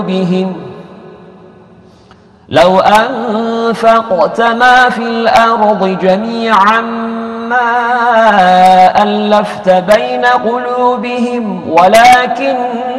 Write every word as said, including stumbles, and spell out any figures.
بهم لو أنفقت ما في الأرض جميعا ما ألفت بين قلوبهم ولكن